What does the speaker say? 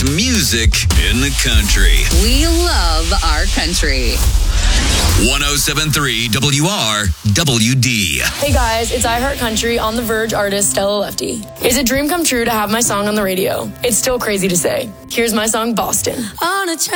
best music in the country. We love our country. 107.3 WRWD. Hey guys, it's I Heart Country on The Verge artist Stella Lefty. It's a dream come true to have my song on the radio. It's still crazy to say. Here's my song, Boston.